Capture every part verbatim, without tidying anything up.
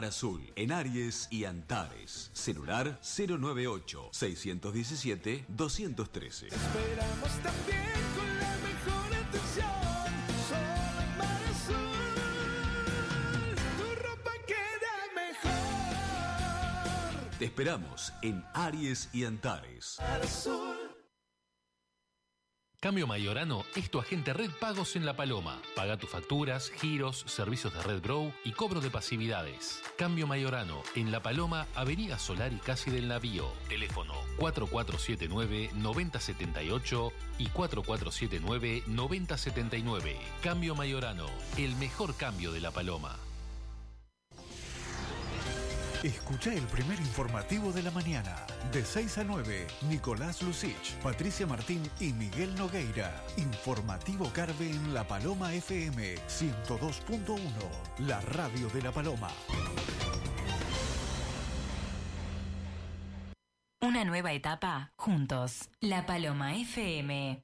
Mar Azul, en Aries y Antares. Celular cero nueve ocho, seis uno siete, dos uno tres. Te esperamos también con la mejor atención. Solo en Mar Azul, tu ropa queda mejor. Te esperamos en Aries y Antares. Mar Azul. Cambio Mayorano es tu agente Red Pagos en La Paloma. Paga tus facturas, giros, servicios de Red Bro y cobro de pasividades. Cambio Mayorano en La Paloma, Avenida Solari casi del Navío. Teléfono cuatro cuatro siete nueve, nueve cero siete ocho y cuatro cuatro siete nueve, nueve cero siete nueve. Cambio Mayorano, el mejor cambio de La Paloma. Escucha el primer informativo de la mañana. De seis a nueve, Nicolás Lucich, Patricia Martín y Miguel Nogueira. Informativo Carve en La Paloma F M ciento dos punto uno, la radio de La Paloma. Una nueva etapa juntos. La Paloma F M.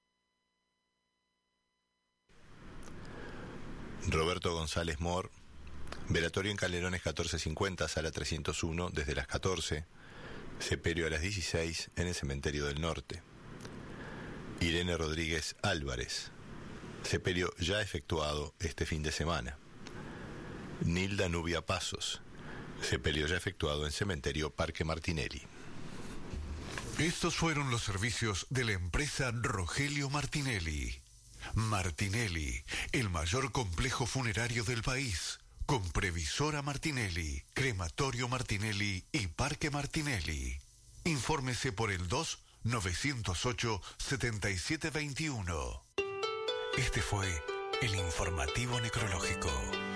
Roberto González Mor. Velatorio en Calderones catorce cincuenta, sala trescientos uno, desde las catorce. Sepelio a las dieciséis en el Cementerio del Norte. Irene Rodríguez Álvarez. Sepelio ya efectuado este fin de semana. Nilda Nubia Pasos. Sepelio ya efectuado en Cementerio Parque Martinelli. Estos fueron los servicios de la empresa Rogelio Martinelli. Martinelli, el mayor complejo funerario del país. Con Previsora Martinelli, Crematorio Martinelli y Parque Martinelli. Infórmese por el dos nueve cero ocho, siete siete dos uno. Este fue el informativo necrológico.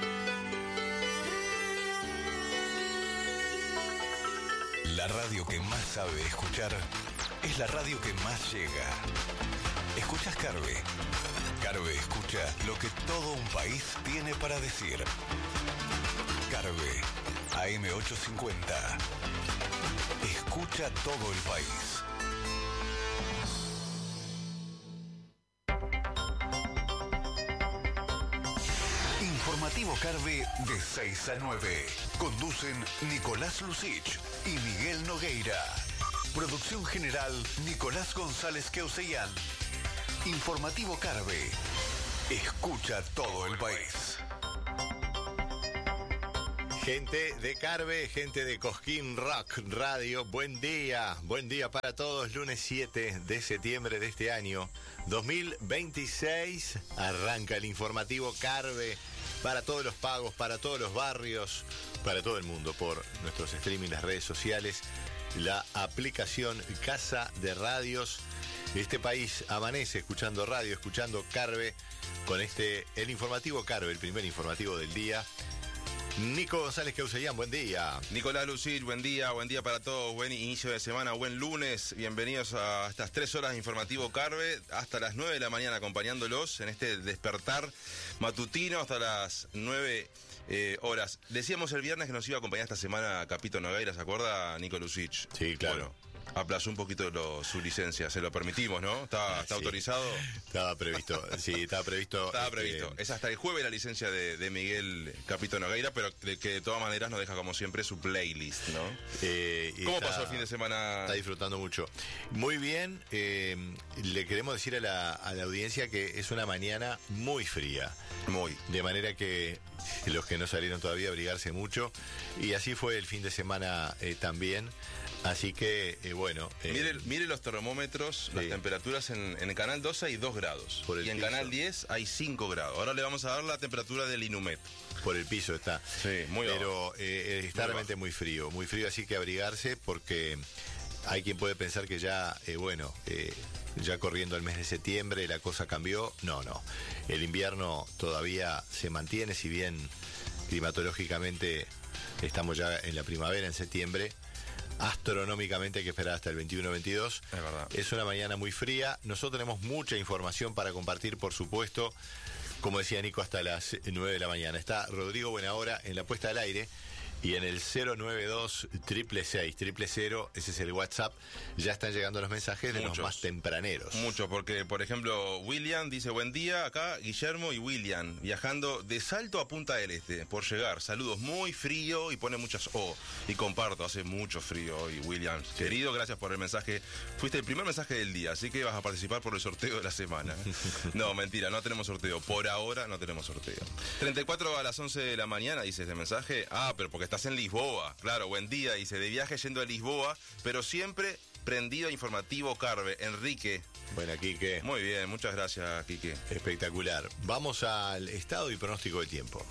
La radio que más sabe escuchar es la radio que más llega. ¿Escuchas Carve? Carve escucha lo que todo un país tiene para decir. Carve, A M ochocientos cincuenta. Escucha todo el país. Informativo Carve de seis a nueve. Conducen Nicolás Lucich y Miguel Nogueira. Producción general Nicolás González Queusellán. Informativo Carve. Escucha todo el país. Gente de Carve, gente de Cosquín Rock Radio, buen día, buen día para todos. Lunes siete de septiembre de este año dos mil veintiséis, arranca el informativo Carve para todos los pagos, para todos los barrios, para todo el mundo, por nuestros streaming, las redes sociales, la aplicación Casa de Radios. Este país amanece escuchando radio, escuchando Carve, con este, el informativo Carve, el primer informativo del día. Nico González Queusellán, buen día. Nicolás Lucich, buen día, buen día para todos, buen inicio de semana, buen lunes. Bienvenidos a estas tres horas de informativo Carve, hasta las nueve de la mañana acompañándolos en este despertar matutino hasta las nueve eh, horas. Decíamos el viernes que nos iba a acompañar esta semana Capito Nogueira, ¿se acuerda, Nico Lucich? Sí, claro. Bueno, aplazó un poquito lo, su licencia, se lo permitimos, ¿no? ¿Está, está Sí. autorizado? Estaba previsto, sí, estaba previsto. Estaba este, previsto. Es hasta el jueves la licencia de, de Miguel Capito Nogueira, pero de, que de todas maneras nos deja como siempre su playlist, ¿no? Eh, y ¿Cómo está- pasó el fin de semana? Está disfrutando mucho. Muy bien, eh, le queremos decir a la, a la audiencia que es una mañana muy fría. Muy. De manera que los que no salieron todavía abrigarse mucho. Y así fue el fin de semana eh, también. Así que, eh, bueno. eh, Mire, mire los termómetros, Sí. las temperaturas en, en el canal doce hay dos grados. Por el Y en piso. canal diez hay cinco grados. Ahora le vamos a dar la temperatura del Inumet. por el piso está. Sí, muy Pero eh, está Muy realmente bajo. muy frío. Muy frío, así que abrigarse porque hay quien puede pensar que ya, eh, bueno, eh, ya corriendo el mes de septiembre la cosa cambió. No, no. El invierno todavía se mantiene, si bien climatológicamente estamos ya en la primavera, en septiembre. Astronómicamente hay que esperar hasta el veintiuno veintidós. Es verdad. Es una mañana muy fría. Nosotros tenemos mucha información para compartir, por supuesto. Como decía Nico, hasta las nueve de la mañana. Está Rodrigo Buenahora en la puesta al aire. Y en el cero nueve dos, triple seis, triple cero, ese es el WhatsApp, ya están llegando los mensajes de Muchos. los más tempraneros. Mucho, porque por ejemplo William dice: buen día, acá Guillermo y William, viajando de Salto a Punta del Este, por llegar, saludos, muy frío, y pone muchas O, y comparto, hace mucho frío hoy, William. Sí. Querido, gracias por el mensaje, fuiste el primer mensaje del día, así que vas a participar por el sorteo de la semana. No, mentira, no tenemos sorteo, por ahora no tenemos sorteo. treinta y cuatro a las once de la mañana, dice este mensaje. Ah, pero porque estás en Lisboa, claro, buen día, dice, de viaje yendo a Lisboa, pero siempre prendido a Informativo Carve. Enrique. Bueno, Quique. Muy bien, muchas gracias, Quique. Espectacular. Vamos al estado y pronóstico de tiempo.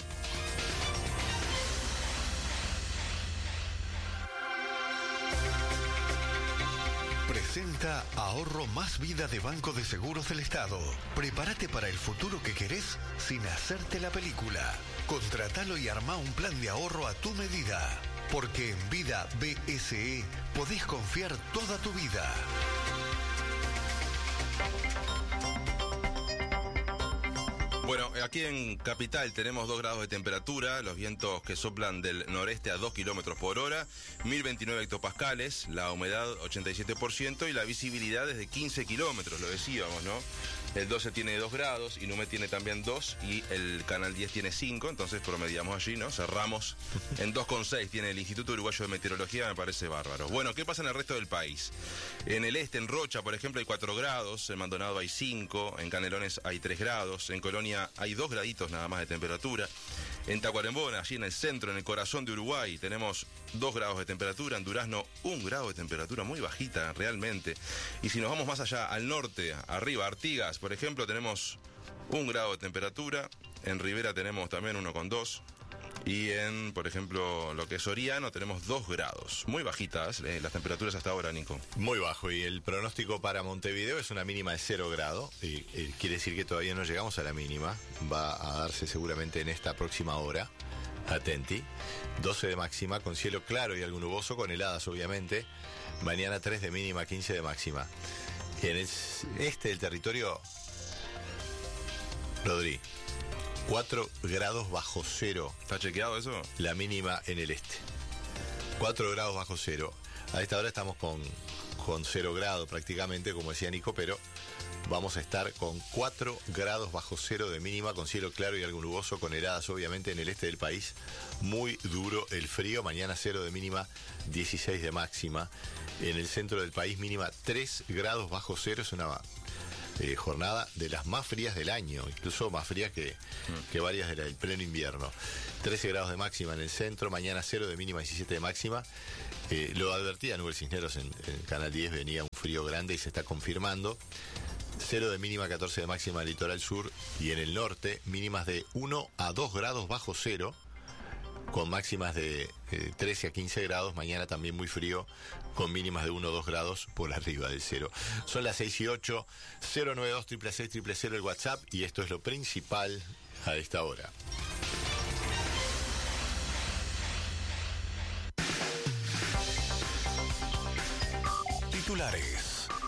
Presenta Ahorro Más Vida de Banco de Seguros del Estado. Prepárate para el futuro que querés sin hacerte la película. Contratalo y armá un plan de ahorro a tu medida. Porque en Vida B S E podés confiar toda tu vida. Bueno, aquí en Capital tenemos dos grados de temperatura, los vientos que soplan del noreste a dos kilómetros por hora, mil veintinueve hectopascales, la humedad ochenta y siete por ciento y la visibilidad es de quince kilómetros, lo decíamos, ¿no? El doce tiene dos grados, Inumet tiene también dos y el Canal diez tiene cinco, entonces promediamos allí, ¿no? Cerramos en dos coma seis, tiene el Instituto Uruguayo de Meteorología, me parece bárbaro. Bueno, ¿qué pasa en el resto del país? En el este, en Rocha, por ejemplo, hay cuatro grados, en Maldonado hay cinco, en Canelones hay tres grados, en Colonia hay dos graditos nada más de temperatura, en Tacuarembó, allí en el centro, en el corazón de Uruguay, tenemos dos grados de temperatura, en Durazno un grado de temperatura, muy bajita realmente. Y si nos vamos más allá, al norte, arriba, Artigas, por ejemplo, tenemos un grado de temperatura, en Rivera tenemos también uno coma dos, y en, por ejemplo, lo que es Soriano tenemos dos grados, muy bajitas eh, las temperaturas hasta ahora, Nico. Muy bajo, y el pronóstico para Montevideo es una mínima de cero grado, y, y quiere decir que todavía no llegamos a la mínima, va a darse seguramente en esta próxima hora. Atenti, doce de máxima, con cielo claro y algo nuboso, con heladas obviamente. Mañana tres de mínima, quince de máxima. Y en el este del territorio, Rodri, cuatro grados bajo cero. ¿Está chequeado eso? La mínima en el este. cuatro grados bajo cero. A esta hora estamos con, con cero grados prácticamente, como decía Nico, pero vamos a estar con cuatro grados bajo cero de mínima, con cielo claro y algo nuboso, con heladas obviamente en el este del país. Muy duro el frío, mañana cero de mínima, dieciséis de máxima. En el centro del país mínima tres grados bajo cero, es una eh, jornada de las más frías del año, incluso más frías que, mm. que varias del pleno invierno. trece grados de máxima en el centro, mañana cero de mínima, diecisiete de máxima. Eh, lo advertía Nubel Cisneros en, en Canal diez, venía un frío grande y se está confirmando. cero de mínima, catorce de máxima en el litoral sur y en el norte, mínimas de uno a dos grados bajo cero, con máximas de eh, trece a quince grados. Mañana también muy frío, con mínimas de uno o dos grados por arriba del cero. Son las seis y ocho, cero nueve dos, seis seis seis cero cero el WhatsApp, y esto es lo principal a esta hora. Titulares.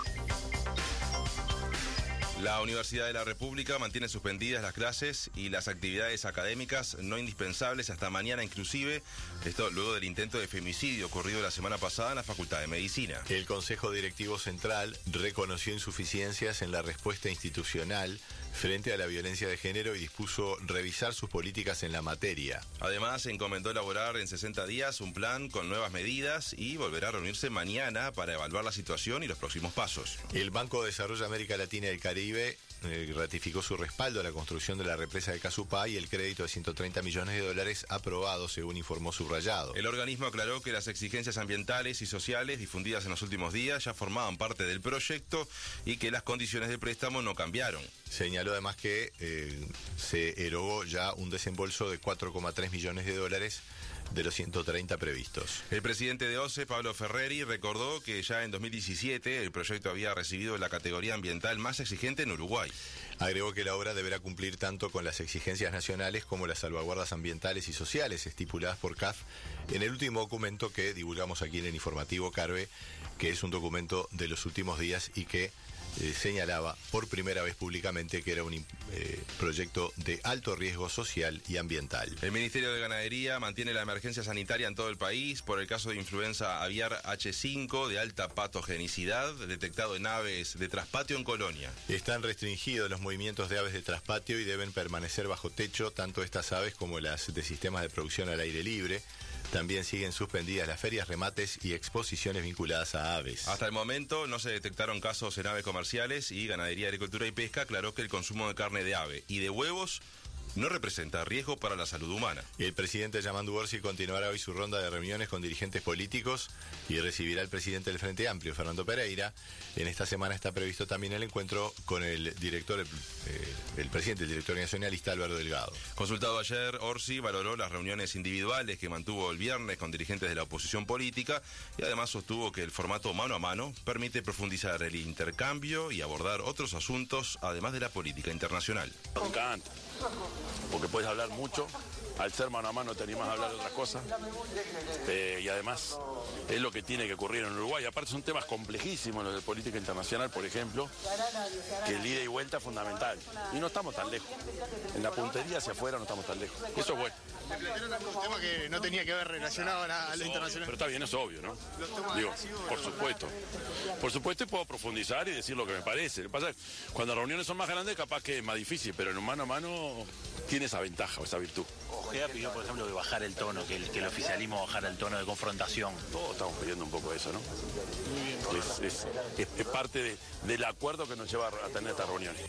La Universidad de la República mantiene suspendidas las clases y las actividades académicas no indispensables hasta mañana inclusive, esto luego del intento de femicidio ocurrido la semana pasada en la Facultad de Medicina. El Consejo Directivo Central reconoció insuficiencias en la respuesta institucional frente a la violencia de género y dispuso revisar sus políticas en la materia. Además, se encomendó elaborar en sesenta días un plan con nuevas medidas y volverá a reunirse mañana para evaluar la situación y los próximos pasos. El Banco de Desarrollo de América Latina y el Caribe eh, ratificó su respaldo a la construcción de la represa de Casupá y el crédito de ciento treinta millones de dólares aprobado, según informó Subrayado. El organismo aclaró que las exigencias ambientales y sociales difundidas en los últimos días ya formaban parte del proyecto y que las condiciones de préstamo no cambiaron. Señaló además que eh, se erogó ya un desembolso de cuatro coma tres millones de dólares de los ciento treinta previstos. El presidente de O C E, Pablo Ferreri, recordó que ya en dos mil diecisiete el proyecto había recibido la categoría ambiental más exigente en Uruguay. Agregó que la obra deberá cumplir tanto con las exigencias nacionales como las salvaguardas ambientales y sociales estipuladas por C A F en el último documento que divulgamos aquí en el informativo Carve, que es un documento de los últimos días y que eh, señalaba por primera vez públicamente que era un eh, proyecto de alto riesgo social y ambiental. El Ministerio de Ganadería mantiene la emergencia sanitaria en todo el país por el caso de influenza aviar hache cinco de alta patogenicidad detectado en aves de traspatio en Colonia. Están restringidos los movimientos de aves de traspatio y deben permanecer bajo techo tanto estas aves como las de sistemas de producción al aire libre. También siguen suspendidas las ferias, remates y exposiciones vinculadas a aves. Hasta el momento no se detectaron casos en aves comerciales y Ganadería, Agricultura y Pesca aclaró que el consumo de carne de ave y de huevos no representa riesgo para la salud humana. El presidente Yamandu Orsi continuará hoy su ronda de reuniones con dirigentes políticos y recibirá al presidente del Frente Amplio, Fernando Pereira. En esta semana está previsto también el encuentro con el director, eh, el presidente del directorio nacionalista, Álvaro Delgado. Consultado ayer, Orsi valoró las reuniones individuales que mantuvo el viernes con dirigentes de la oposición política y además sostuvo que el formato mano a mano permite profundizar el intercambio y abordar otros asuntos además de la política internacional. Me encanta, porque puedes hablar mucho, al ser mano a mano te animás a hablar de otras cosas, eh, y además es lo que tiene que ocurrir en Uruguay. Aparte son temas complejísimos los de política internacional, por ejemplo, que el ida y vuelta es fundamental. Y no estamos tan lejos. En la puntería hacia afuera no estamos tan lejos. Eso es bueno. Un tema que no tenía que ver relacionado a lo internacional. Pero está bien, es obvio, ¿no? Digo, por supuesto. Por supuesto, y puedo profundizar y decir lo que me parece. Lo que pasa es que cuando las reuniones son más grandes, capaz que es más difícil, pero en mano a mano tiene esa ventaja o esa virtud. Ojeda pidió, por ejemplo, que bajar el tono, que el, que el oficialismo bajara el tono de confrontación. Todos estamos pidiendo un poco eso, ¿no? Es, es, es, es parte de, del acuerdo que nos lleva a tener estas reuniones.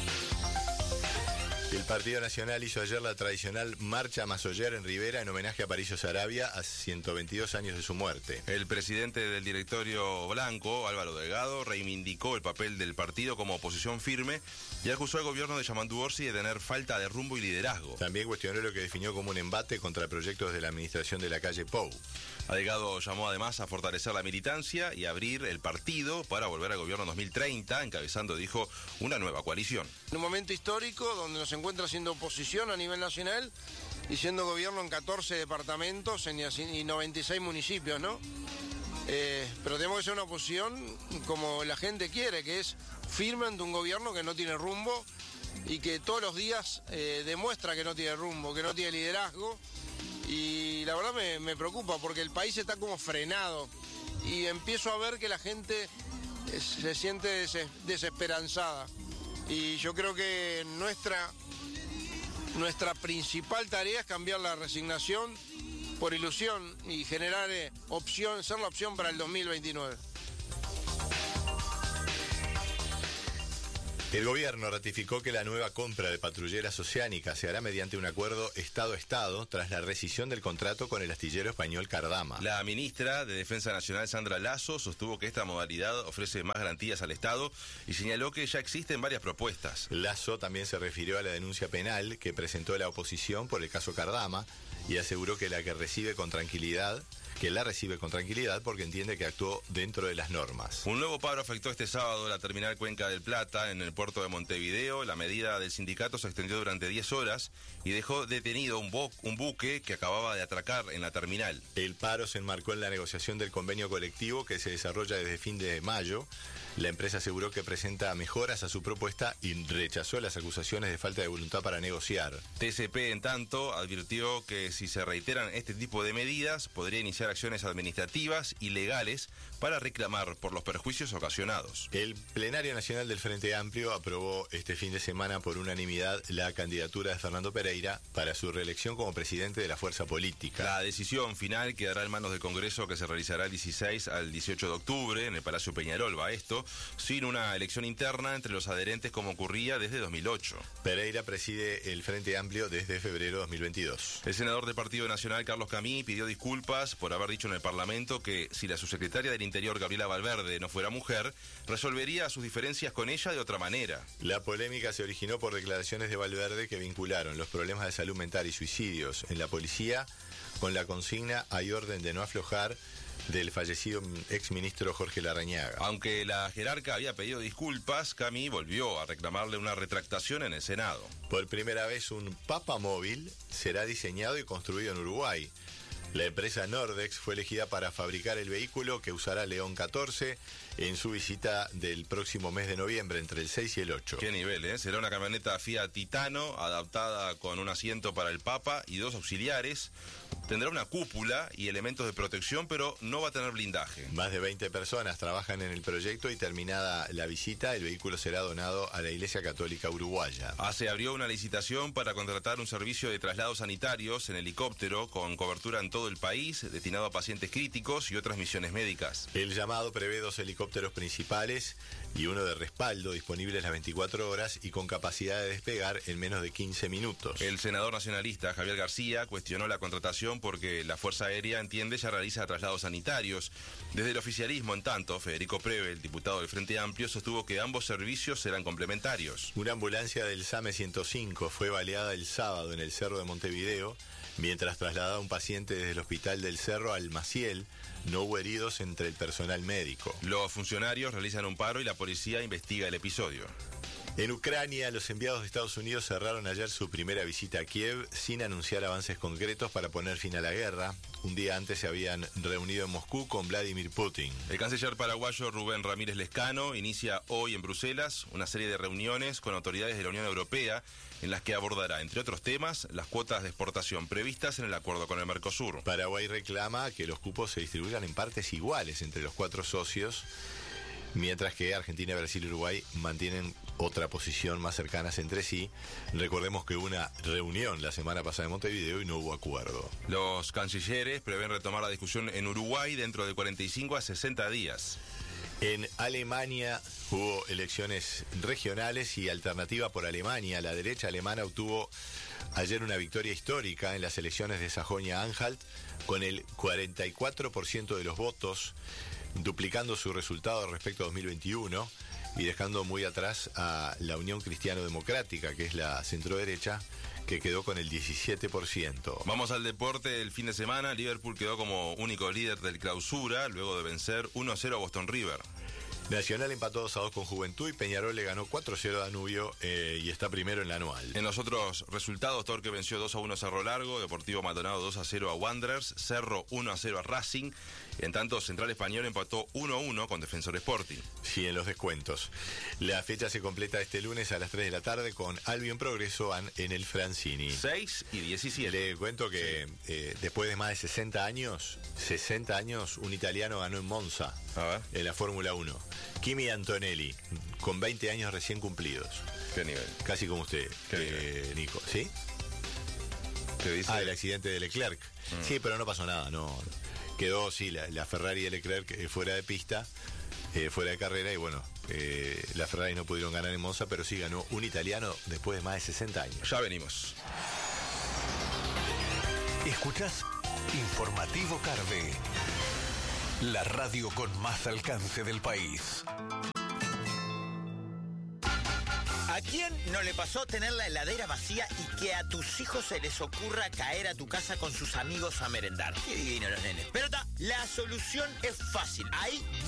El Partido Nacional hizo ayer la tradicional marcha Masoyer en Rivera en homenaje a Parillo Saravia a ciento veintidós años de su muerte. El presidente del directorio blanco, Álvaro Delgado, reivindicó el papel del partido como oposición firme y acusó al gobierno de Yamandu Orsi de tener falta de rumbo y liderazgo. También cuestionó lo que definió como un embate contra proyectos de la administración de la calle Pou. A Delgado llamó además a fortalecer la militancia y abrir el partido para volver al gobierno en dos mil treinta, encabezando, dijo, una nueva coalición. En un momento histórico donde nos encuentra siendo oposición a nivel nacional y siendo gobierno en catorce departamentos y noventa y seis municipios, ¿no? Eh, pero tenemos que ser una oposición como la gente quiere, que es firme ante un gobierno que no tiene rumbo y que todos los días eh, demuestra que no tiene rumbo, que no tiene liderazgo. Y la verdad me, me preocupa porque el país está como frenado y empiezo a ver que la gente se siente des, desesperanzada. Y yo creo que nuestra, nuestra principal tarea es cambiar la resignación por ilusión y generar eh, opción, ser la opción para el dos mil veintinueve. El gobierno ratificó que la nueva compra de patrulleras oceánicas se hará mediante un acuerdo Estado-Estado tras la rescisión del contrato con el astillero español Cardama. La ministra de Defensa Nacional, Sandra Lasso, sostuvo que esta modalidad ofrece más garantías al Estado y señaló que ya existen varias propuestas. Lasso también se refirió a la denuncia penal que presentó la oposición por el caso Cardama y aseguró que la que recibe con tranquilidad que la recibe con tranquilidad porque entiende que actuó dentro de las normas. Un nuevo paro afectó este sábado la terminal Cuenca del Plata en el puerto de Montevideo. La medida del sindicato se extendió durante diez horas y dejó detenido un, bu un buque que acababa de atracar en la terminal. El paro se enmarcó en la negociación del convenio colectivo que se desarrolla desde fin de mayo. La empresa aseguró que presenta mejoras a su propuesta y rechazó las acusaciones de falta de voluntad para negociar. T C P, en tanto, advirtió que si se reiteran este tipo de medidas, podría iniciar acciones administrativas y legales para reclamar por los perjuicios ocasionados. El Plenario Nacional del Frente Amplio aprobó este fin de semana por unanimidad la candidatura de Fernando Pereira para su reelección como presidente de la fuerza política. La decisión final quedará en manos del Congreso, que se realizará el dieciséis al dieciocho de octubre en el Palacio Peñarol. Va esto sin una elección interna entre los adherentes como ocurría desde dos mil ocho. Pereira preside el Frente Amplio desde febrero de dos mil veintidós. El senador del Partido Nacional, Carlos Camí, pidió disculpas por haber dicho en el Parlamento que si la subsecretaria del Interior, Gabriela Valverde, no fuera mujer, resolvería sus diferencias con ella de otra manera. La polémica se originó por declaraciones de Valverde que vincularon los problemas de salud mental y suicidios en la policía con la consigna "hay orden de no aflojar" del fallecido exministro Jorge Larrañaga. Aunque la jerarca había pedido disculpas, Camí volvió a reclamarle una retractación en el Senado. Por primera vez un Papa móvil será diseñado y construido en Uruguay. La empresa Nordex fue elegida para fabricar el vehículo que usará León catorce en su visita del próximo mes de noviembre, entre el seis y el ocho. Qué nivel, ¿eh? Será una camioneta Fiat Titano, adaptada con un asiento para el Papa y dos auxiliares. Tendrá una cúpula y elementos de protección, pero no va a tener blindaje. Más de veinte personas trabajan en el proyecto y terminada la visita, el vehículo será donado a la Iglesia Católica Uruguaya. Ah, se abrió una licitación para contratar un servicio de traslados sanitarios en helicóptero con cobertura en todo el país, destinado a pacientes críticos y otras misiones médicas. El llamado prevé dos helicópteros principales y uno de respaldo disponibles las veinticuatro horas y con capacidad de despegar en menos de quince minutos. El senador nacionalista Javier García cuestionó la contratación porque la Fuerza Aérea, entiende, ya realiza traslados sanitarios. Desde el oficialismo, en tanto, Federico Preve, el diputado del Frente Amplio, sostuvo que ambos servicios serán complementarios. Una ambulancia del SAME ciento cinco fue baleada el sábado en el Cerro de Montevideo, mientras trasladaba a un paciente desde el Hospital del Cerro al Maciel. No hubo heridos entre el personal médico. Los funcionarios realizan un paro y la policía investiga el episodio. En Ucrania, los enviados de Estados Unidos cerraron ayer su primera visita a Kiev sin anunciar avances concretos para poner fin a la guerra. Un día antes se habían reunido en Moscú con Vladimir Putin. El canciller paraguayo Rubén Ramírez Lescano inicia hoy en Bruselas una serie de reuniones con autoridades de la Unión Europea en las que abordará, entre otros temas, las cuotas de exportación previstas en el acuerdo con el Mercosur. Paraguay reclama que los cupos se distribuyan en partes iguales entre los cuatro socios, mientras que Argentina, Brasil y Uruguay mantienen otra posición más cercanas entre sí. Recordemos que hubo una reunión la semana pasada en Montevideo y no hubo acuerdo. Los cancilleres prevén retomar la discusión en Uruguay dentro de cuarenta y cinco a sesenta días. En Alemania hubo elecciones regionales y Alternativa por Alemania. La derecha alemana obtuvo ayer una victoria histórica en las elecciones de Sajonia-Anhalt con el cuarenta y cuatro por ciento de los votos, duplicando su resultado respecto a dos mil veintiuno y dejando muy atrás a la Unión Cristiano Democrática, que es la centroderecha, que quedó con el diecisiete por ciento. Vamos al deporte del fin de semana. Liverpool quedó como único líder del clausura luego de vencer uno a cero a Boston River. Nacional empató dos a dos con Juventud y Peñarol le ganó cuatro a cero a Danubio eh, y está primero en la anual. En los otros resultados, Torque venció dos a uno a Cerro Largo, Deportivo Maldonado dos a cero a Wanderers, Cerro uno a cero a Racing. En tanto, Central Español empató uno a uno con Defensor Sporting. Sí, en los descuentos. La fecha se completa este lunes a las tres de la tarde con Albion Progreso en el Francini. seis y diecisiete. Le cuento que sí. eh, después de más de sesenta años, sesenta años, un italiano ganó en Monza, a ver, en la Fórmula uno. Kimi Antonelli, con veinte años recién cumplidos. ¿Qué nivel? Casi como usted, eh, Nico. ¿Sí? ¿Qué dice? Ah, el accidente de Leclerc. Mm. Sí, pero no pasó nada, no. Quedó, sí, la, la Ferrari de Leclerc eh, fuera de pista, eh, fuera de carrera, y bueno, eh, la Ferrari no pudieron ganar en Monza, pero sí ganó un italiano después de más de sesenta años. Ya venimos. Escuchás Informativo Carve, la radio con más alcance del país. ¿A quién no le pasó tener la heladera vacía y que a tus hijos se les ocurra caer a tu casa con sus amigos a merendar? Qué divino los nenes. Pero ta, la solución es fácil. Hay